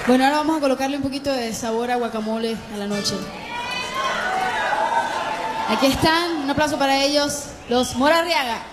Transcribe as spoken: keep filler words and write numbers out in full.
Bueno, ahora vamos a colocarle un poquito de sabor a guacamole a la noche. Aquí están, un aplauso para ellos, los Mora Arriaga.